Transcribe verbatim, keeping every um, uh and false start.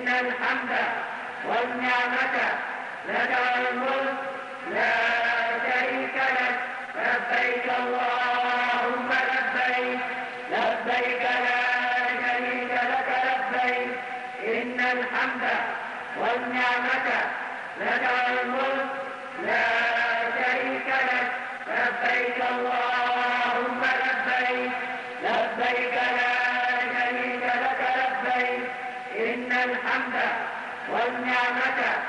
الحمد والنعمة لك والملك لا شريك لك. لبيك اللهم لبيك لبيك لا شريك لك لبيك إن الحمد والنعمة لك والملك لا شريك لك. لبيك اللهم لبيك لبيك لا شريك لك لبيك إن الحمد والنعمة